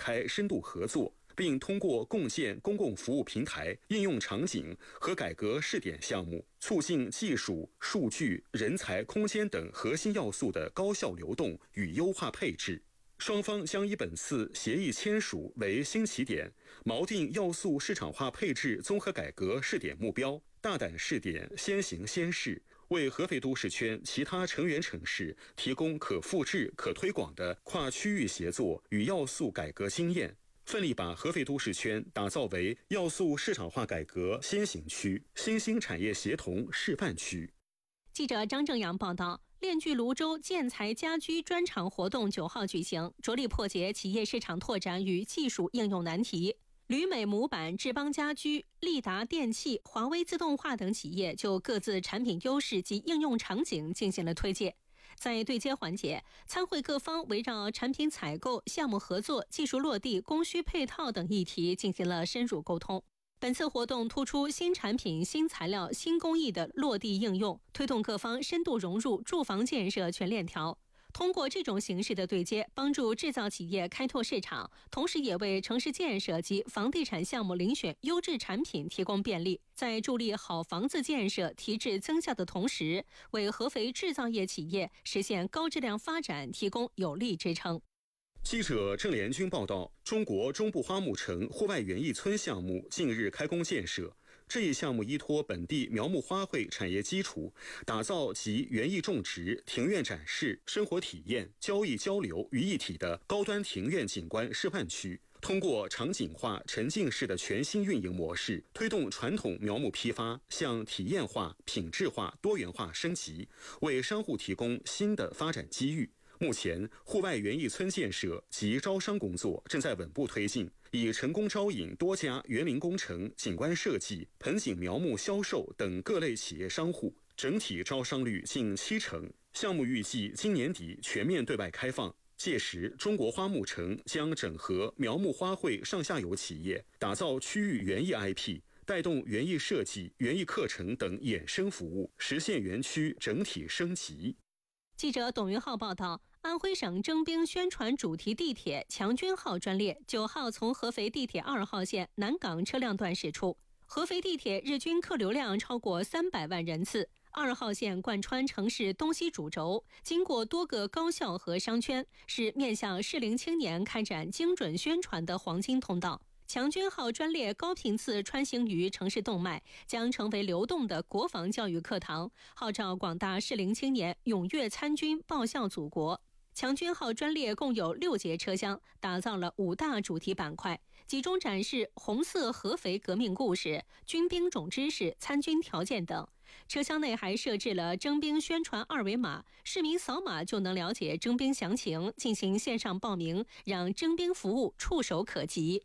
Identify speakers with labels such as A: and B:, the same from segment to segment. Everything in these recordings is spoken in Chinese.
A: 开深度合作，并通过共建公共服务平台、应用场景和改革试点项目，促进技术、数据、人才、空间等核心要素的高效流动与优化配置。双方将以本次协议签署为新起点，锚定要素市场化配置综合改革试点目标，大胆试点，先行先试，为合肥都市圈其他成员城市提供可复制、可推广的跨区域协作与要素改革经验，奋力把合肥都市圈打造为要素市场化改革先行区、新兴产业协同示范区。
B: 记者张正阳报道。链聚泸州建材家居专场活动9号举行，着力破解企业市场拓展与技术应用难题。旅美模板、智邦家居、利达电器、华为自动化等企业就各自产品优势及应用场景进行了推介。在对接环节，参会各方围绕产品采购、项目合作、技术落地、供需配套等议题进行了深入沟通。本次活动突出新产品、新材料、新工艺的落地应用，推动各方深度融入住房建设全链条。通过这种形式的对接，帮助制造企业开拓市场，同时也为城市建设及房地产项目遴选优质产品提供便利，在助力好房子建设提质增效的同时，为合肥制造业企业实现高质量发展提供有力支撑。
A: 记者郑连军报道，中国中部花木城户外园艺村项目近日开工建设。这一项目依托本地苗木花卉产业基础，打造集园艺种植、庭院展示、生活体验、交易交流于一体的高端庭院景观示范区。通过场景化、沉浸式的全新运营模式，推动传统苗木批发向体验化、品质化、多元化升级，为商户提供新的发展机遇。目前，户外园艺村建设及招商工作正在稳步推进，已成功招引多家园林工程、景观设计、盆景苗木销售等各类企业商户，整体招商率近70%。项目预计今年底全面对外开放，届时中国花木城将整合苗木花卉上下游企业，打造区域园艺 IP，带动园艺设计、园艺课程等衍生服务，实现园区整体升级。
B: 记者董云浩报道，安徽省征兵宣传主题地铁强军号专列9号从合肥地铁2号线南岗车辆段驶出。合肥地铁日均客流量超过300万人次，2号线贯穿城市东西主轴，经过多个高校和商圈，是面向适龄青年开展精准宣传的黄金通道。强军号专列高频次穿行于城市动脉，将成为流动的国防教育课堂，号召广大适龄青年踊跃参军报效祖国。强军号专列共有6节车厢，打造了5大主题板块，集中展示红色合肥革命故事、军兵种知识、参军条件等。车厢内还设置了征兵宣传2维码，市民扫码就能了解征兵详情，进行线上报名，让征兵服务触手可及。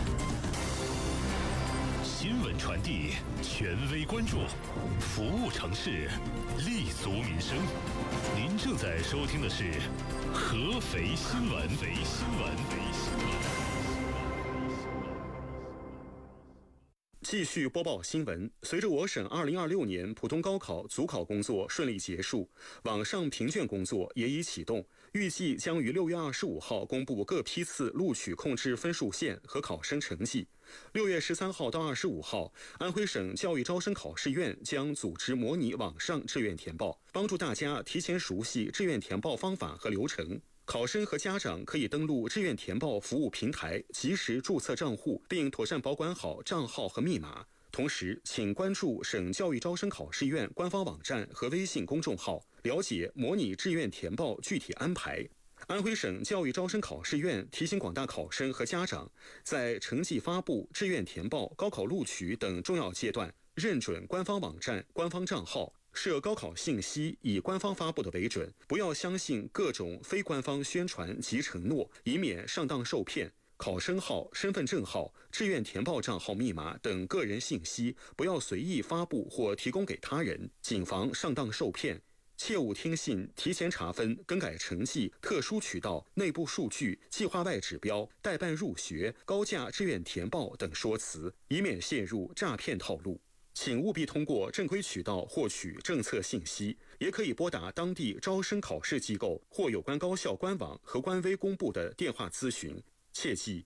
C: 新闻传递，权威关注，服务城市，立足民生。您正在收听的是合肥新闻。
A: 继续播报新闻。随着我省2026年普通高考组考工作顺利结束，网上评卷工作也已启动，预计将于6月25号公布各批次录取控制分数线和考生成绩。6月13号到25号，安徽省教育招生考试院将组织模拟网上志愿填报，帮助大家提前熟悉志愿填报方法和流程。考生和家长可以登录志愿填报服务平台，及时注册账户，并妥善保管好账号和密码。同时，请关注省教育招生考试院官方网站和微信公众号，了解模拟志愿填报具体安排。安徽省教育招生考试院提醒广大考生和家长，在成绩发布、志愿填报、高考录取等重要阶段，认准官方网站、官方账号，设高考信息以官方发布的为准，不要相信各种非官方宣传及承诺，以免上当受骗。考生号、身份证号、志愿填报账号密码等个人信息不要随意发布或提供给他人，谨防上当受骗。切勿听信提前查分、更改成绩、特殊渠道、内部数据、计划外指标、代办入学、高价志愿填报等说辞，以免陷入诈骗套路。请务必通过正规渠道获取政策信息，也可以拨打当地招生考试机构或有关高校官网和官微公布的电话咨询。切记，